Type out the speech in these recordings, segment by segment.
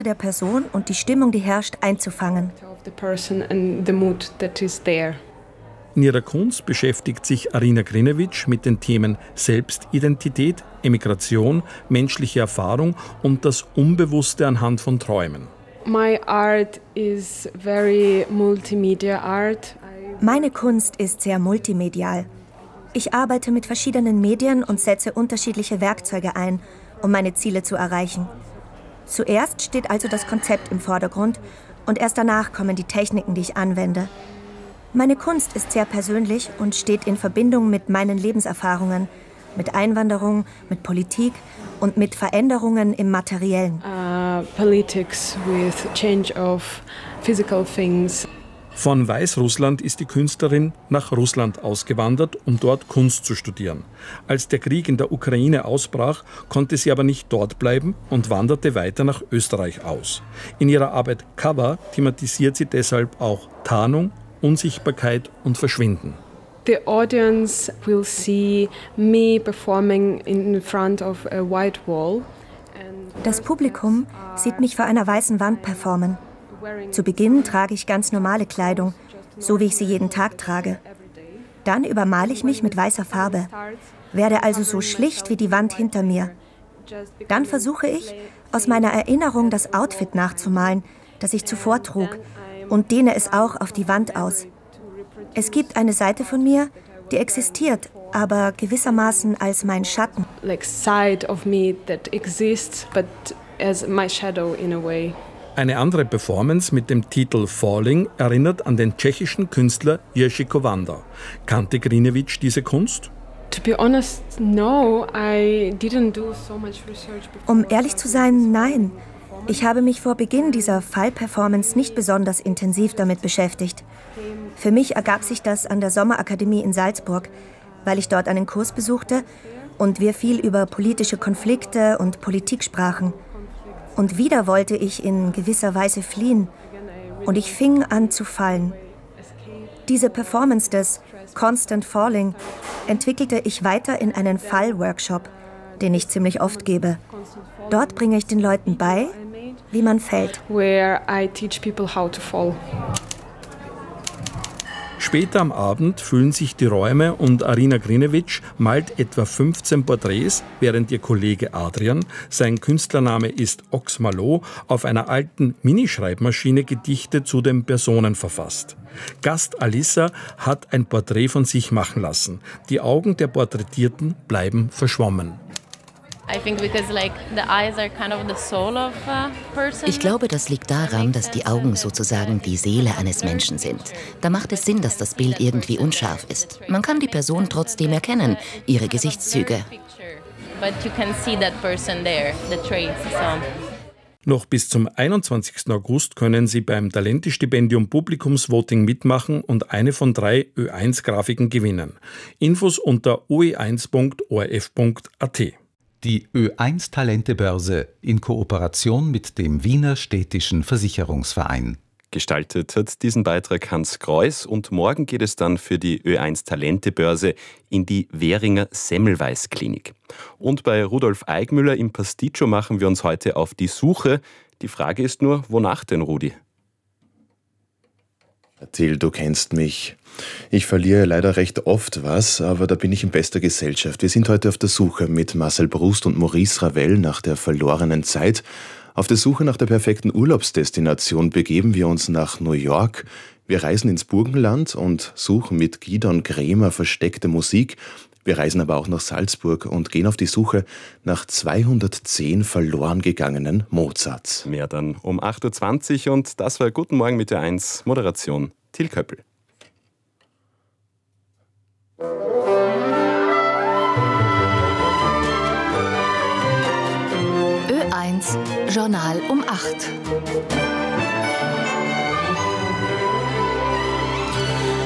der Person und die Stimmung, die herrscht, einzufangen. In ihrer Kunst beschäftigt sich Arina Grinevich mit den Themen Selbstidentität, Emigration, menschliche Erfahrung und das Unbewusste anhand von Träumen. Meine Kunst ist sehr multimedial. Ich arbeite mit verschiedenen Medien und setze unterschiedliche Werkzeuge ein, um meine Ziele zu erreichen. Zuerst steht also das Konzept im Vordergrund und erst danach kommen die Techniken, die ich anwende. Meine Kunst ist sehr persönlich und steht in Verbindung mit meinen Lebenserfahrungen, mit Einwanderung, mit Politik und mit Veränderungen im Materiellen. Politics with change of physical things. Von Weißrussland ist die Künstlerin nach Russland ausgewandert, um dort Kunst zu studieren. Als der Krieg in der Ukraine ausbrach, konnte sie aber nicht dort bleiben und wanderte weiter nach Österreich aus. In ihrer Arbeit Cover thematisiert sie deshalb auch Tarnung, Unsichtbarkeit und Verschwinden. The audience will see me performing in front of a white wall. Das Publikum sieht mich vor einer weißen Wand performen. Zu Beginn trage ich ganz normale Kleidung, so wie ich sie jeden Tag trage. Dann übermale ich mich mit weißer Farbe, werde also so schlicht wie die Wand hinter mir. Dann versuche ich, aus meiner Erinnerung das Outfit nachzumalen, das ich zuvor trug, und dehne es auch auf die Wand aus. Es gibt eine Seite von mir, die existiert, aber gewissermaßen als mein Schatten. Like side of me that exists, but as my shadow in a way. Eine andere Performance mit dem Titel Falling erinnert an den tschechischen Künstler Jiří Kovanda. Kannte Grinevich diese Kunst? To be honest, no, I didn't do so much research before. Um ehrlich zu sein, nein. Ich habe mich vor Beginn dieser Fallperformance nicht besonders intensiv damit beschäftigt. Für mich ergab sich das an der Sommerakademie in Salzburg, weil ich dort einen Kurs besuchte und wir viel über politische Konflikte und Politik sprachen. Und wieder wollte ich in gewisser Weise fliehen und ich fing an zu fallen. Diese Performance des Constant Falling entwickelte ich weiter in einen Fallworkshop, den ich ziemlich oft gebe. Dort bringe ich den Leuten bei, wie man fällt. Where I teach people how to fall. Später am Abend füllen sich die Räume und Arina Grinevich malt etwa 15 Porträts, während ihr Kollege Adrian, sein Künstlername ist Oxmalo, auf einer alten Minischreibmaschine Gedichte zu den Personen verfasst. Gast Alissa hat ein Porträt von sich machen lassen. Die Augen der Porträtierten bleiben verschwommen. Ich glaube, das liegt daran, dass die Augen sozusagen die Seele eines Menschen sind. Da macht es Sinn, dass das Bild irgendwie unscharf ist. Man kann die Person trotzdem erkennen, ihre Gesichtszüge. Noch bis zum 21. August können Sie beim Talente-Stipendium Publikumsvoting mitmachen und eine von 3 Ö1-Grafiken gewinnen. Infos unter oe1.orf.at. Die Ö1-Talente-Börse in Kooperation mit dem Wiener Städtischen Versicherungsverein. Gestaltet hat diesen Beitrag Hans Kreuß und morgen geht es dann für die Ö1-Talente-Börse in die Währinger Semmelweis-Klinik. Und bei Rudolf Eigmüller im Pasticcio machen wir uns heute auf die Suche. Die Frage ist nur, wonach denn, Rudi? Till, du kennst mich. Ich verliere leider recht oft was, aber da bin ich in bester Gesellschaft. Wir sind heute auf der Suche mit Marcel Proust und Maurice Ravel nach der verlorenen Zeit. Auf der Suche nach der perfekten Urlaubsdestination begeben wir uns nach New York. Wir reisen ins Burgenland und suchen mit Gidon Kremer versteckte Musik. Wir reisen aber auch nach Salzburg und gehen auf die Suche nach 210 verloren gegangenen Mozarts. Mehr dann um 8.20 Uhr und das war Guten Morgen mit der 1 Moderation Till Köppel. Ö1 Journal um 8.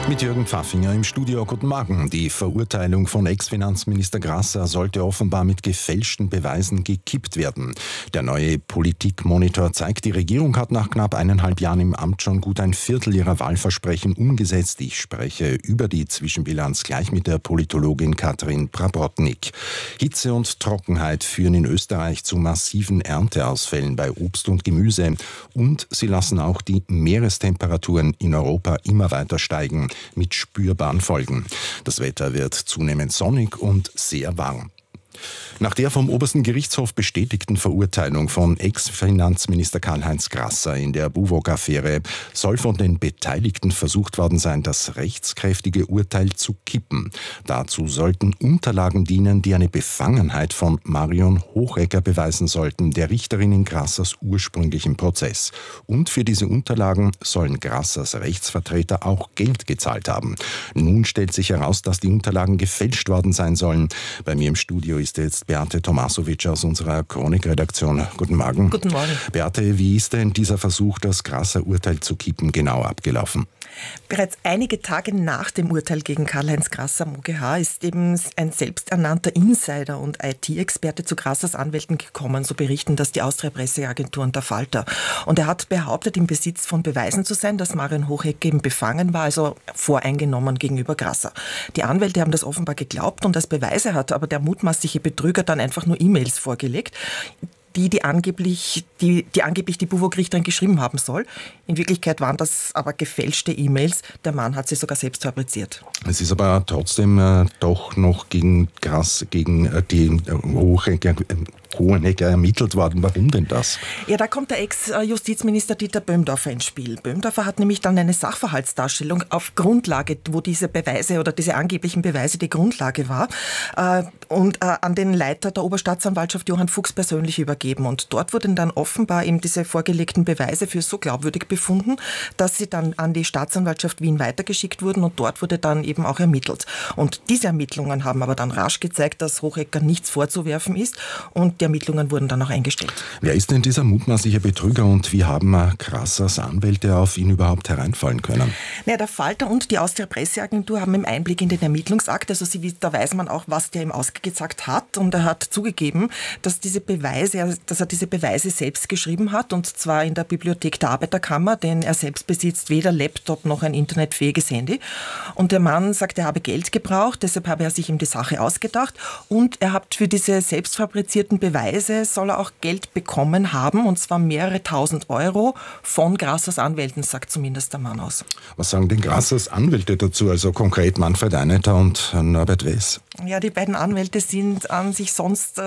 Mit Jürgen Pfaffinger im Studio. Guten Morgen. Die Verurteilung von Ex-Finanzminister Grasser sollte offenbar mit gefälschten Beweisen gekippt werden. Der neue Politikmonitor zeigt, die Regierung hat nach knapp 1,5 Jahren im Amt schon gut ein Viertel ihrer Wahlversprechen umgesetzt. Ich spreche über die Zwischenbilanz gleich mit der Politologin Katrin Prabotnik. Hitze und Trockenheit führen in Österreich zu massiven Ernteausfällen bei Obst und Gemüse. Und sie lassen auch die Meerestemperaturen in Europa immer weiter steigen, mit spürbaren Folgen. Das Wetter wird zunehmend sonnig und sehr warm. Nach der vom Obersten Gerichtshof bestätigten Verurteilung von Ex-Finanzminister Karl-Heinz Grasser in der Buwog-Affäre soll von den Beteiligten versucht worden sein, das rechtskräftige Urteil zu kippen. Dazu sollten Unterlagen dienen, die eine Befangenheit von Marion Hochegger beweisen sollten, der Richterin in Grassers ursprünglichem Prozess. Und für diese Unterlagen sollen Grassers Rechtsvertreter auch Geld gezahlt haben. Nun stellt sich heraus, dass die Unterlagen gefälscht worden sein sollen. Bei mir im Studio ist jetzt Beate Tomasovic aus unserer Chronikredaktion. Guten Morgen. Guten Morgen. Beate, wie ist denn dieser Versuch, das Grasser-Urteil zu kippen, genau abgelaufen? Bereits einige Tage nach dem Urteil gegen Karl-Heinz Grasser am OGH ist eben ein selbsternannter Insider und IT-Experte zu Grassers Anwälten gekommen, so berichten das die Austria-Presseagentur und der Falter. Und er hat behauptet, im Besitz von Beweisen zu sein, dass Marion Hochegger eben befangen war, also voreingenommen gegenüber Grasser. Die Anwälte haben das offenbar geglaubt und als Beweise hat aber der mutmaßliche Betrüger dann einfach nur E-Mails vorgelegt, die angeblich die Buwog-Richterin geschrieben haben soll. In Wirklichkeit waren das aber gefälschte E-Mails. Der Mann hat sie sogar selbst fabriziert. Es ist aber trotzdem doch noch gegen die Hohenegger ermittelt worden. Warum denn das? Ja, da kommt der Ex-Justizminister Dieter Böhmdorfer ins Spiel. Böhmdorfer hat nämlich dann eine Sachverhaltsdarstellung auf Grundlage, wo diese Beweise oder diese angeblichen Beweise die Grundlage war, und an den Leiter der Oberstaatsanwaltschaft Johann Fuchs persönlich übergeben. Und dort wurden dann offenbar eben diese vorgelegten Beweise für so glaubwürdig befunden, dass sie dann an die Staatsanwaltschaft Wien weitergeschickt wurden und dort wurde dann eben auch ermittelt. Und diese Ermittlungen haben aber dann rasch gezeigt, dass Hochegger nichts vorzuwerfen ist und die Ermittlungen wurden dann auch eingestellt. Wer ist denn dieser mutmaßliche Betrüger und wie haben Grassers Anwälte auf ihn überhaupt hereinfallen können? Ja, der Falter und die Austria-Presseagentur haben im Einblick in den Ermittlungsakt, also da weiß man auch, was der ihm ausgesagt hat, und er hat zugegeben, dass er diese Beweise selbst geschrieben hat, und zwar in der Bibliothek der Arbeiterkammer, denn er selbst besitzt weder Laptop noch ein internetfähiges Handy. Und der Mann sagt, er habe Geld gebraucht, deshalb habe er sich ihm die Sache ausgedacht, und er hat für diese selbst fabrizierten Beweise soll er auch Geld bekommen haben, und zwar mehrere tausend Euro von Grassers Anwälten, sagt zumindest der Mann aus. Was sagen denn Grassers Anwälte dazu, also konkret Manfred Einetter und Norbert Wess? Ja, die beiden Anwälte sind an sich sonst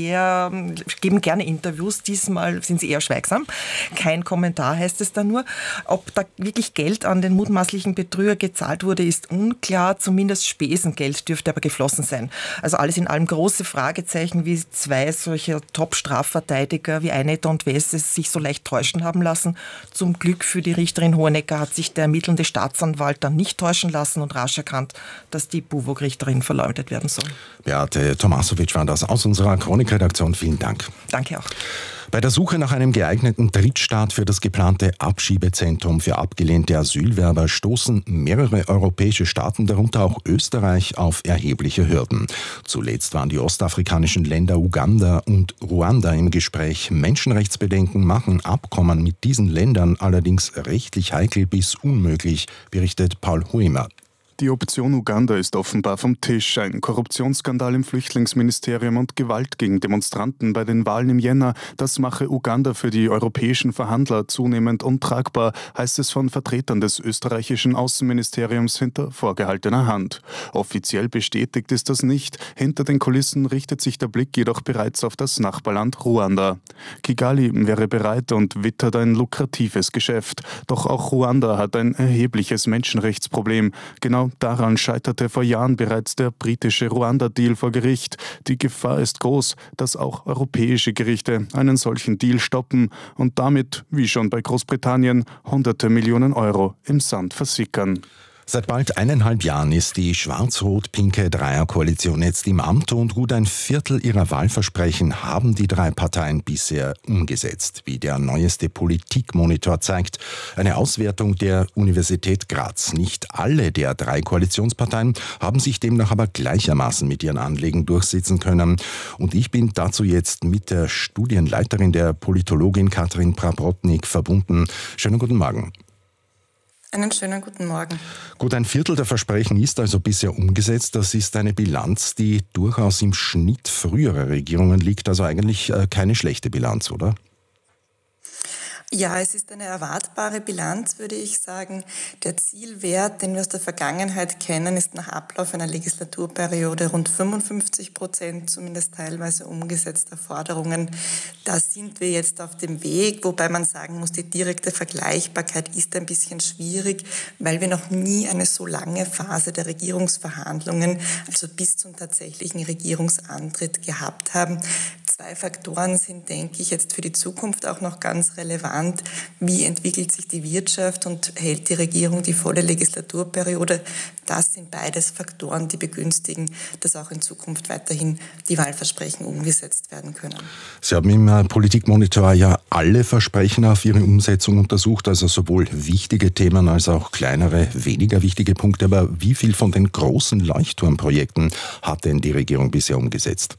geben gerne Interviews. Diesmal sind sie eher schweigsam. Kein Kommentar heißt es da nur. Ob da wirklich Geld an den mutmaßlichen Betrüger gezahlt wurde, ist unklar. Zumindest Spesengeld dürfte aber geflossen sein. Also alles in allem große Fragezeichen, wie zwei solcher Top-Strafverteidiger wie Einetter und Wess sich so leicht täuschen haben lassen. Zum Glück für die Richterin Hohenegger hat sich der ermittelnde Staatsanwalt dann nicht täuschen lassen und rasch erkannt, dass die Buwog-Richterin verleumdet werden soll. Beate Tomasovic war das aus unserer Chronikredaktion. Vielen Dank. Danke auch. Bei der Suche nach einem geeigneten Drittstaat für das geplante Abschiebezentrum für abgelehnte Asylwerber stoßen mehrere europäische Staaten, darunter auch Österreich, auf erhebliche Hürden. Zuletzt waren die ostafrikanischen Länder Uganda und Ruanda im Gespräch. Menschenrechtsbedenken machen Abkommen mit diesen Ländern allerdings rechtlich heikel bis unmöglich, berichtet Paul Huemer. Die Option Uganda ist offenbar vom Tisch. Ein Korruptionsskandal im Flüchtlingsministerium und Gewalt gegen Demonstranten bei den Wahlen im Jänner, das mache Uganda für die europäischen Verhandler zunehmend untragbar, heißt es von Vertretern des österreichischen Außenministeriums hinter vorgehaltener Hand. Offiziell bestätigt ist das nicht. Hinter den Kulissen richtet sich der Blick jedoch bereits auf das Nachbarland Ruanda. Kigali wäre bereit und wittert ein lukratives Geschäft. Doch auch Ruanda hat ein erhebliches Menschenrechtsproblem. Genau daran scheiterte vor Jahren bereits der britische Ruanda-Deal vor Gericht. Die Gefahr ist groß, dass auch europäische Gerichte einen solchen Deal stoppen und damit, wie schon bei Großbritannien, hunderte Millionen Euro im Sand versickern. Seit bald 1,5 Jahren ist die schwarz-rot-pinke Dreierkoalition jetzt im Amt und gut ein Viertel ihrer Wahlversprechen haben die drei Parteien bisher umgesetzt, wie der neueste Politikmonitor zeigt. Eine Auswertung der Universität Graz. Nicht alle der drei Koalitionsparteien haben sich demnach aber gleichermaßen mit ihren Anliegen durchsetzen können. Und ich bin dazu jetzt mit der Studienleiterin der Politologin Katrin Praprotnik verbunden. Schönen guten Morgen. Einen schönen guten Morgen. Gut, ein Viertel der Versprechen ist also bisher umgesetzt. Das ist eine Bilanz, die durchaus im Schnitt früherer Regierungen liegt. Also eigentlich keine schlechte Bilanz, oder? Ja, es ist eine erwartbare Bilanz, würde ich sagen. Der Zielwert, den wir aus der Vergangenheit kennen, ist nach Ablauf einer Legislaturperiode rund 55%, zumindest teilweise umgesetzter Forderungen. Da sind wir jetzt auf dem Weg, wobei man sagen muss, die direkte Vergleichbarkeit ist ein bisschen schwierig, weil wir noch nie eine so lange Phase der Regierungsverhandlungen, also bis zum tatsächlichen Regierungsantritt gehabt haben. Zwei Faktoren sind, denke ich, jetzt für die Zukunft auch noch ganz relevant. Wie entwickelt sich die Wirtschaft und hält die Regierung die volle Legislaturperiode? Das sind beides Faktoren, die begünstigen, dass auch in Zukunft weiterhin die Wahlversprechen umgesetzt werden können. Sie haben im Politikmonitor ja alle Versprechen auf ihre Umsetzung untersucht, also sowohl wichtige Themen als auch kleinere, weniger wichtige Punkte. Aber wie viel von den großen Leuchtturmprojekten hat denn die Regierung bisher umgesetzt?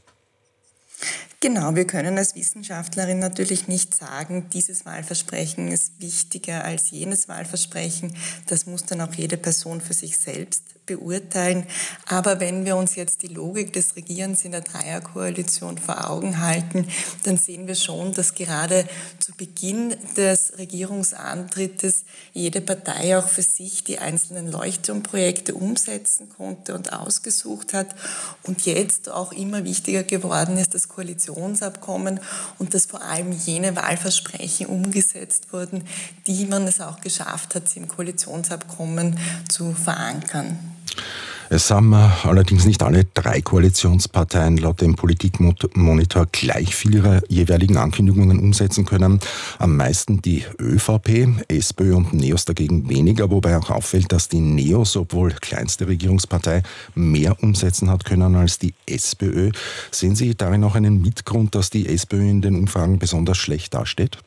Genau, wir können als Wissenschaftlerin natürlich nicht sagen, dieses Wahlversprechen ist wichtiger als jenes Wahlversprechen. Das muss dann auch jede Person für sich selbst beurteilen. Aber wenn wir uns jetzt die Logik des Regierens in der Dreierkoalition vor Augen halten, dann sehen wir schon, dass gerade zu Beginn des Regierungsantrittes jede Partei auch für sich die einzelnen Leuchtturmprojekte umsetzen konnte und ausgesucht hat. Und jetzt auch immer wichtiger geworden ist das Koalitionsabkommen und dass vor allem jene Wahlversprechen umgesetzt wurden, die man es auch geschafft hat, sie im Koalitionsabkommen zu verankern. Es haben allerdings nicht alle drei Koalitionsparteien laut dem Politikmonitor gleich viel ihrer jeweiligen Ankündigungen umsetzen können. Am meisten die ÖVP, SPÖ und NEOS dagegen weniger, wobei auch auffällt, dass die NEOS, obwohl kleinste Regierungspartei, mehr umsetzen hat können als die SPÖ. Sehen Sie darin auch einen Mitgrund, dass die SPÖ in den Umfragen besonders schlecht dasteht?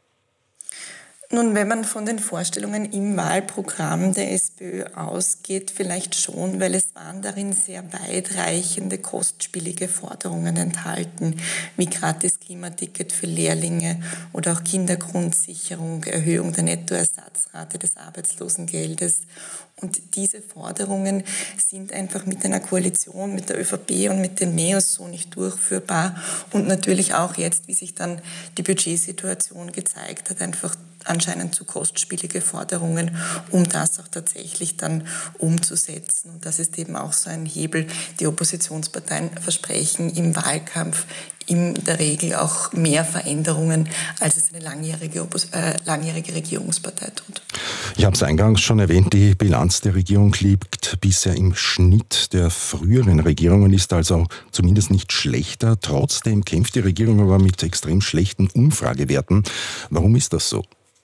Nun, wenn man von den Vorstellungen im Wahlprogramm der SPÖ ausgeht, vielleicht schon, weil es waren darin sehr weitreichende, kostspielige Forderungen enthalten, wie gratis Klimaticket für Lehrlinge oder auch Kindergrundsicherung, Erhöhung der Nettoersatzrate des Arbeitslosengeldes. Und diese Forderungen sind einfach mit einer Koalition, mit der ÖVP und mit den NEOS so nicht durchführbar. Und natürlich auch jetzt, wie sich dann die Budgetsituation gezeigt hat, einfach anscheinend zu kostspielige Forderungen, um das auch tatsächlich dann umzusetzen. Und das ist eben auch so ein Hebel. Die Oppositionsparteien versprechen im Wahlkampf in der Regel auch mehr Veränderungen, als es eine langjährige Regierungspartei tut. Ich habe es eingangs schon erwähnt, die Bilanz der Regierung liegt bisher im Schnitt der früheren Regierungen, ist also zumindest nicht schlechter. Trotzdem kämpft die Regierung aber mit extrem schlechten Umfragewerten. Warum ist das so?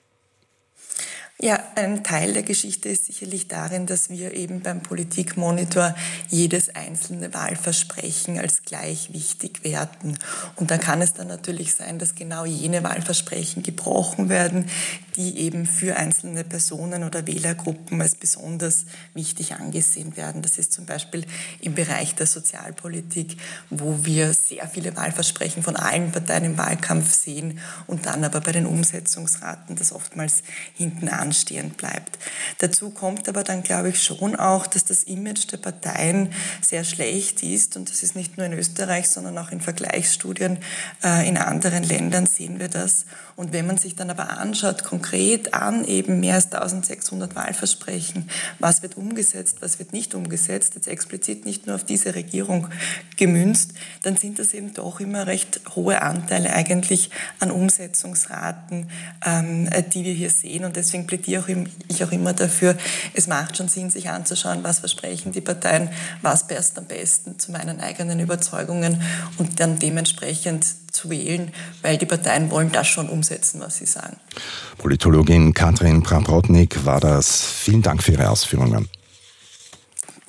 Ja, ein Teil der Geschichte ist sicherlich darin, dass wir eben beim Politikmonitor jedes einzelne Wahlversprechen als gleich wichtig werten. Und da kann es dann natürlich sein, dass genau jene Wahlversprechen gebrochen werden, die eben für einzelne Personen oder Wählergruppen als besonders wichtig angesehen werden. Das ist zum Beispiel im Bereich der Sozialpolitik, wo wir sehr viele Wahlversprechen von allen Parteien im Wahlkampf sehen und dann aber bei den Umsetzungsraten das oftmals hinten anstehend bleibt. Dazu kommt aber dann, glaube ich, schon auch, dass das Image der Parteien sehr schlecht ist und das ist nicht nur in Österreich, sondern auch in Vergleichsstudien in anderen Ländern sehen wir das. Und wenn man sich dann aber anschaut, konkret an eben mehr als 1600 Wahlversprechen, was wird umgesetzt, was wird nicht umgesetzt, jetzt explizit nicht nur auf diese Regierung gemünzt, dann sind das eben doch immer recht hohe Anteile eigentlich an Umsetzungsraten, die wir hier sehen. Und deswegen plädiere ich auch immer dafür, es macht schon Sinn, sich anzuschauen, was versprechen die Parteien, was passt am besten zu meinen eigenen Überzeugungen und dann dementsprechend zu wählen, weil die Parteien wollen das schon umsetzen, was sie sagen. Politologin Katrin Praprotnik war das. Vielen Dank für Ihre Ausführungen.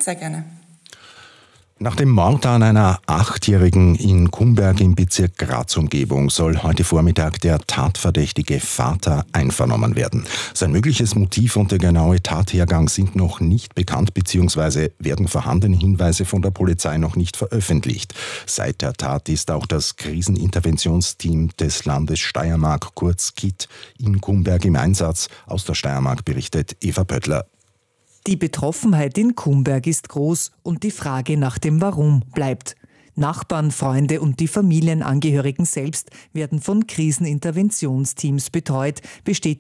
Sehr gerne. Nach dem Mord an einer 8-Jährigen in Kumberg im Bezirk Graz-Umgebung soll heute Vormittag der tatverdächtige Vater einvernommen werden. Sein mögliches Motiv und der genaue Tathergang sind noch nicht bekannt bzw. werden vorhandene Hinweise von der Polizei noch nicht veröffentlicht. Seit der Tat ist auch das Kriseninterventionsteam des Landes Steiermark, kurz KIT, in Kumberg im Einsatz. Aus der Steiermark berichtet Eva Pöttler. Die Betroffenheit in Kumberg ist groß und die Frage nach dem Warum bleibt. Nachbarn, Freunde und die Familienangehörigen selbst werden von Kriseninterventionsteams betreut, bestätigt